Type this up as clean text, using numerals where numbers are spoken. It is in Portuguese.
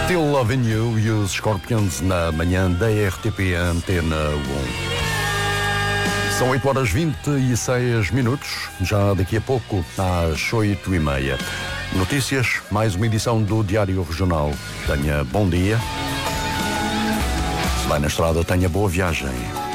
Still Loving You e os Scorpions na manhã da RTP Antena 1. São 8h26. Já daqui a pouco, às 8h30. Notícias, mais uma edição do Diário Regional. Tenha bom dia. Se vai na estrada, tenha boa viagem.